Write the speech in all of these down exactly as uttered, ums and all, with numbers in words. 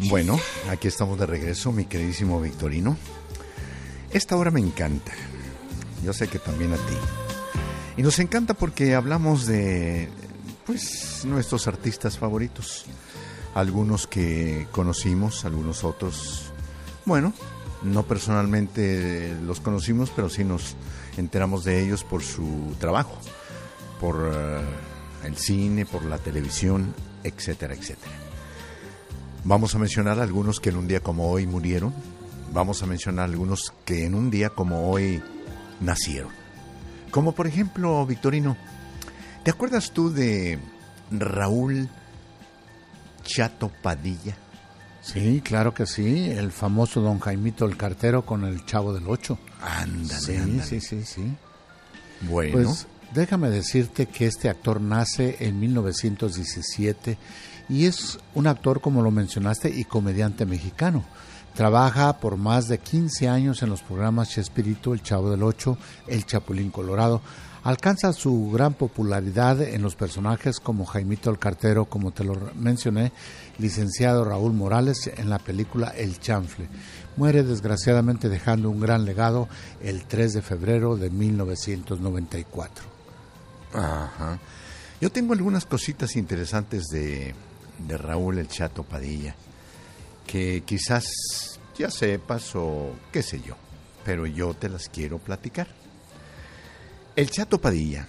Bueno, aquí estamos de regreso, mi queridísimo Victorino. Esta hora me encanta. Yo sé que también a ti. Y nos encanta porque hablamos de, pues, nuestros artistas favoritos. Algunos que conocimos, algunos otros, bueno, no personalmente los conocimos, pero sí nos enteramos de ellos por su trabajo, por uh, el cine, por la televisión, etcétera, etcétera. Vamos a mencionar algunos que en un día como hoy murieron. Vamos a mencionar algunos que en un día como hoy nacieron. Como por ejemplo, Victorino, ¿te acuerdas tú de Raúl Chato Padilla? Sí, claro que sí, el famoso don Jaimito el Cartero con el Chavo del Ocho. Ándale, sí, ándale. Sí, sí, sí. Bueno. Pues déjame decirte que este actor nace en mil novecientos diecisiete y es un actor, como lo mencionaste, y comediante mexicano. Trabaja por más de quince años en los programas Chespirito, El Chavo del Ocho, El Chapulín Colorado. Alcanza su gran popularidad en los personajes como Jaimito el Cartero, como te lo mencioné, licenciado Raúl Morales en la película El Chanfle. Muere desgraciadamente dejando un gran legado el tres de febrero de mil novecientos noventa y cuatro. Ajá. Yo tengo algunas cositas interesantes de, de Raúl el Chato Padilla, que quizás ya sepas o qué sé yo, pero yo te las quiero platicar. El Chato Padilla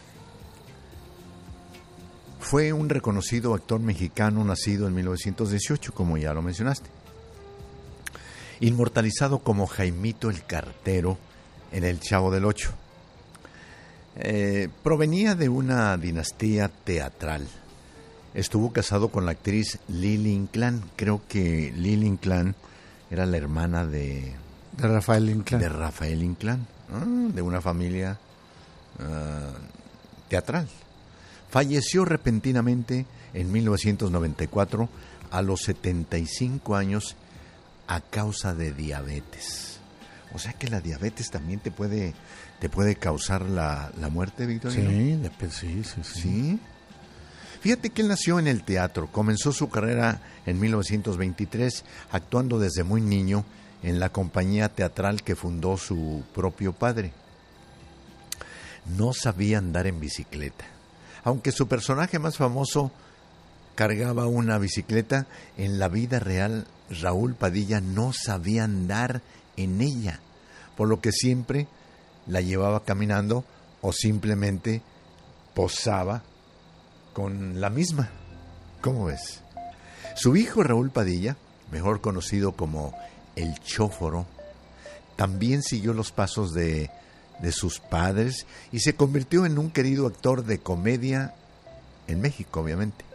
fue un reconocido actor mexicano nacido en mil novecientos dieciocho, como ya lo mencionaste. Inmortalizado como Jaimito el Cartero en El Chavo del Ocho. Eh, provenía de una dinastía teatral. Estuvo casado con la actriz Lili Inclán. Creo que Lili Inclán era la hermana de... De Rafael Inclán. De Rafael Inclán, ah, de una familia uh, teatral. Falleció repentinamente en mil novecientos noventa y cuatro a los setenta y cinco años a causa de diabetes. O sea que la diabetes también te puede te puede causar la, la muerte, Victorino. Sí, de, sí, sí, sí. ¿Sí? Fíjate que él nació en el teatro. Comenzó su carrera en mil novecientos veintitrés, actuando desde muy niño en la compañía teatral que fundó su propio padre. No sabía andar en bicicleta. Aunque su personaje más famoso cargaba una bicicleta, en la vida real Raúl Padilla no sabía andar en ella, por lo que siempre la llevaba caminando o simplemente posaba con la misma. ¿Cómo ves? Su hijo Raúl Padilla, mejor conocido como el Chóforo, también siguió los pasos de, de sus padres y se convirtió en un querido actor de comedia en México, obviamente.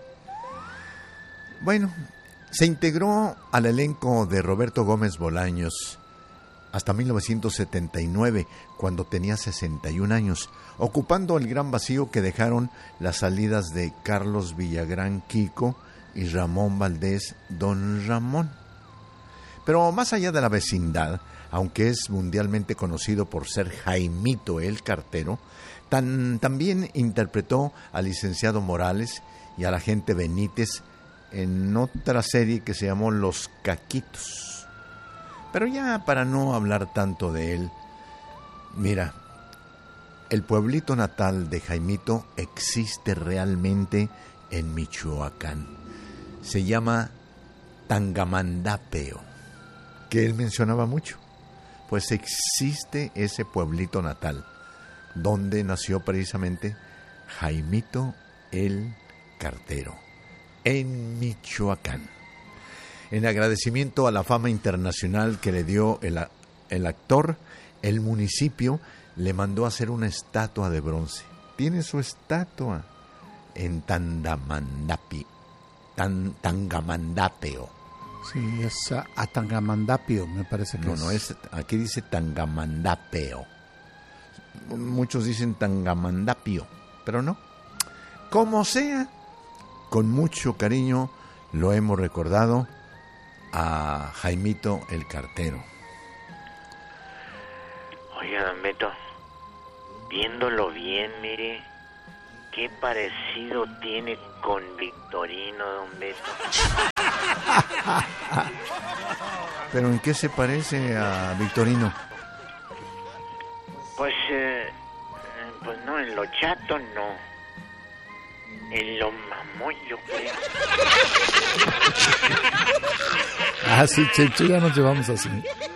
Bueno, se integró al elenco de Roberto Gómez Bolaños hasta mil novecientos setenta y nueve, cuando tenía sesenta y un años, ocupando el gran vacío que dejaron las salidas de Carlos Villagrán Kiko y Ramón Valdés Don Ramón. Pero más allá de la vecindad, aunque es mundialmente conocido por ser Jaimito el Cartero, tan, también interpretó al licenciado Morales y al agente Benítez en otra serie que se llamó Los Caquitos. Pero ya para no hablar tanto de él, mira, el pueblito natal de Jaimito existe realmente en Michoacán. Se llama Tangamandapio, que él mencionaba mucho. Pues existe ese pueblito natal, donde nació precisamente Jaimito el Cartero, en Michoacán. En agradecimiento a la fama internacional que le dio el, el actor, el municipio le mandó a hacer una estatua de bronce. Tiene su estatua en Tangamandapio. Tan, Tangamandapio. Sí, es a, a Tangamandapio, me parece que no, es. No, es, aquí dice Tangamandapio. Muchos dicen Tangamandapio, pero no. Como sea, con mucho cariño lo hemos recordado a Jaimito el Cartero. Oiga, don Beto, viéndolo bien, mire, qué parecido tiene con Victorino, don Beto. ¿Pero en qué se parece a Victorino? Pues, eh, pues no, en lo chato no. En lo mamón, yo creo. Ah, sí, Checho, ya nos llevamos así.